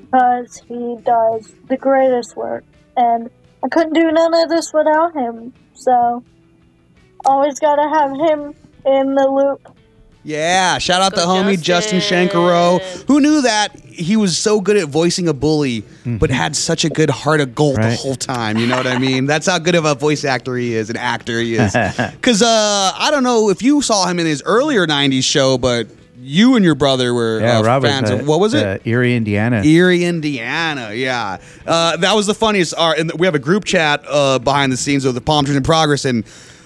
because he does the greatest work, and I couldn't do none of this without him. So, always gotta have him in the loop. Yeah, shout out Go the homie Justin Justin. Shankaro. Who knew that he was so good at voicing a bully, but had such a good heart of gold the Right. whole time? You know what I mean? That's how good of a voice actor he is, an actor he is. Because I don't know if you saw him in his earlier 90s show, but you and your brother were Robert, fans of, what was it? Erie, Indiana. Erie, Indiana, yeah. That was the funniest. And we have a group chat behind the scenes of the Palm Trees in Progress, and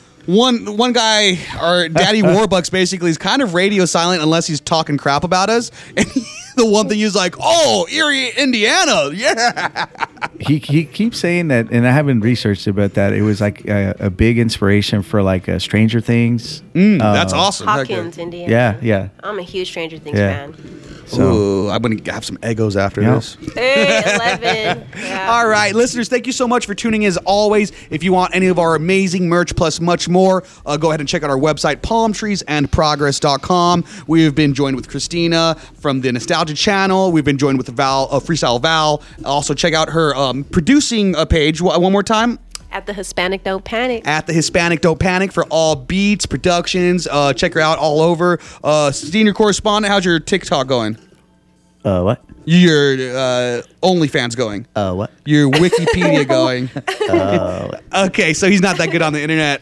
one guy, our Daddy Warbucks, basically is kind of radio silent unless he's talking crap about us. And the one thing he's like, "Oh, Erie, Indiana, yeah." He keeps saying that, and I haven't researched about that. It was like a big inspiration for like Stranger Things. That's awesome. Hawkins, Indiana. Yeah. I'm a huge Stranger Things Yeah. fan. So Ooh, I'm gonna have some Eggos after Yeah. this. Hey, 11. Yeah. All right, listeners, thank you so much for tuning in as always. If you want any of our amazing merch plus much more, go ahead and check out our website, palmtreesandprogress.com. We have been joined with Christina from the Nostalgia Channel. We've been joined with Val, Freestyle Val. Also, check out her producing page one more time. At the Hispanic Don't Panic. At the Hispanic Don't Panic for all beats, productions. Check her out all over. Senior correspondent, how's your TikTok going? what? Your OnlyFans going? What? Your Wikipedia going? Okay, so he's not that good on the internet.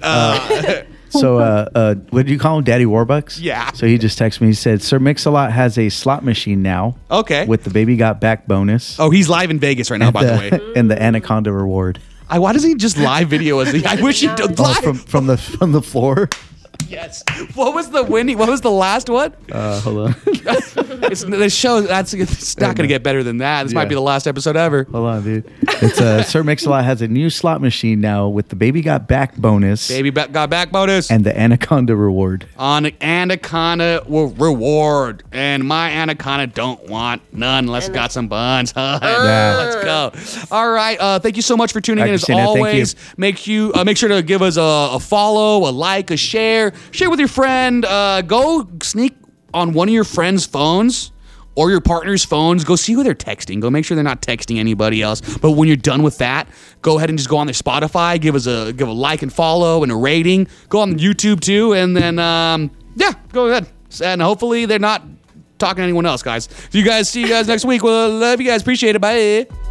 So, what do you call him? Daddy Warbucks? Yeah. So he just texted me. He said, Sir Mix-a-Lot has a slot machine now. Okay. With the Baby Got Back bonus. Oh, he's live in Vegas right now, by the way. And the Anaconda reward. Why doesn't he just live video us? I wish he'd Oh, live. From the floor. Yes. What was the winning? What was the last one? Hold on. The show. It's not going to get better than that. This might Yeah. be the last episode ever. Hold on, dude. It's Sir Mix-a-Lot has a new slot machine now with the Baby Got Back bonus Baby got back bonus and the Anaconda reward. on Anaconda reward, and my Anaconda don't want none unless it got some buns. Let's go. All right. Thank you so much for tuning in as Christina, thank you. always. Make sure to give us a follow, a like, a share. Share with your friend. Go sneak on one of your friends' phones or your partner's phones. Go see who they're texting. Go make sure they're not texting anybody else. But when you're done with that, go ahead and just go on their Spotify. Give a like and follow and a rating. Go on YouTube too, and then go ahead. And hopefully they're not talking to anyone else, guys. See you guys next week. Well, love you guys. Appreciate it. Bye.